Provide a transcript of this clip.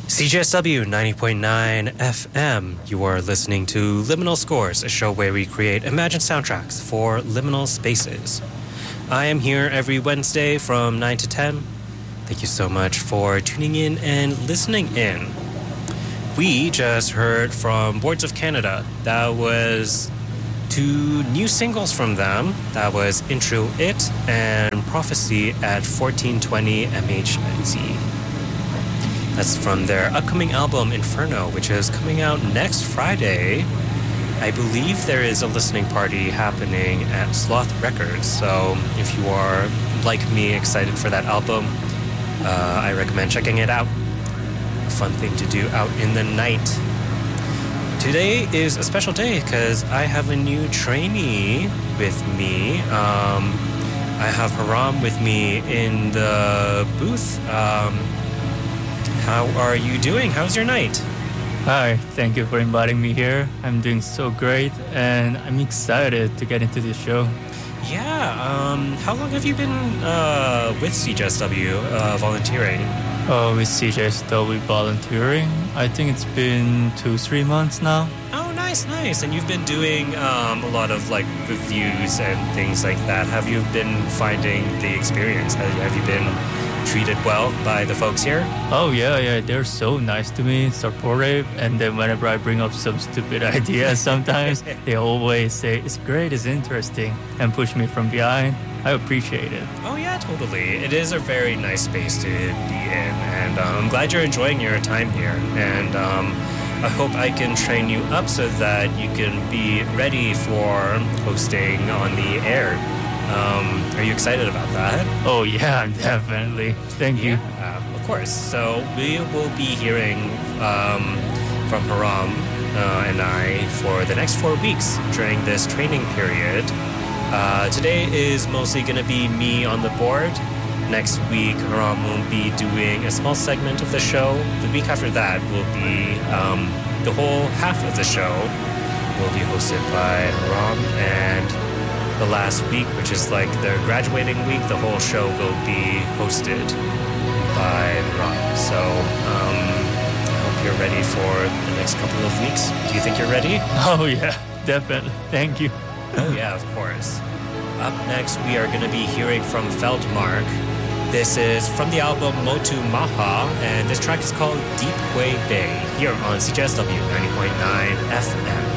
CJSW 90.9 FM. You are listening to Liminal Scores, a show where we create imagined soundtracks for liminal spaces. I am here every Wednesday from 9 to 10. Thank you so much for tuning in and listening in. We just heard from Boards of Canada. That was 2 new singles from them. That was Intro It and Prophecy at 1420 MHZ. That's from their upcoming album, Inferno, which is coming out next Friday. I believe there is a listening party happening at Sloth Records, so if you are, like me, excited for that album, I recommend checking it out. A fun thing to do out in the night. Today is a special day because I have a new trainee with me. I have Haram with me in the booth. How are you doing? How's your night? Hi, thank you for inviting me here. I'm doing so great and I'm excited to get into this show. Yeah, how long have you been with CJSW volunteering? With CJSW volunteering, I think it's been 2-3 months now. Oh, nice. And you've been doing a lot of like reviews and things like that. Have you been finding the experience? Have you been treated well by the folks here? Oh yeah, they're so nice to me, supportive, and then whenever I bring up some stupid ideas sometimes, they always say, it's great, it's interesting, and push me from behind. I appreciate it. Oh yeah, totally. It is a very nice space to be in, and I'm glad you're enjoying your time here, and I hope I can train you up so that you can be ready for hosting on the air. Are you excited about that? Oh yeah, definitely. Thank you. Of course. So we will be hearing from Haram and I for the next 4 weeks during this training period. Today is mostly going to be me on the board. Next week, Haram will be doing a small segment of the show. The week after that will be the whole half of the show will be hosted by Haram, and the last week, which is like their graduating week, the whole show will be hosted by Rob. So I hope you're ready for the next couple of weeks. Do you think you're ready? Oh yeah, definitely. Thank you. Oh yeah, of course. Up next, we are going to be hearing from Feldmark. This is from the album Motu Maha, and this track is called Deep Way Bay, here on CJSW 90.9 FM.